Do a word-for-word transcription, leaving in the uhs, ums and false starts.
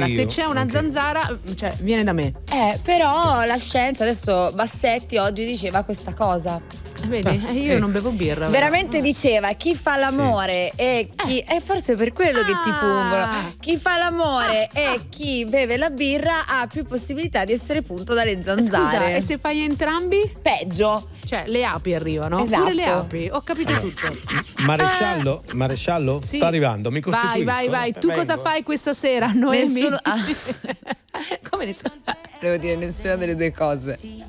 Allora, io. se c'è una Anche. zanzara, cioè, viene da me. Eh, però la scienza, adesso Bassetti oggi diceva questa cosa. Vedi, eh, io non bevo birra. però. Veramente diceva chi fa l'amore e chi e forse per quello che ti Ah. pungono. Chi fa l'amore e chi beve la birra ha più possibilità di essere punto dalle zanzare. Scusa, e se fai entrambi? Peggio. Cioè, le api arrivano. Esatto. Pure le api. Ho capito tutto. Maresciallo, maresciallo? Sì. Sta arrivando, mi Vai, costituisco. vai, vai. Tu Vengo. cosa fai questa sera, Noemi? Nessuno ah. Come nessuno? Devo dire nessuna delle due cose.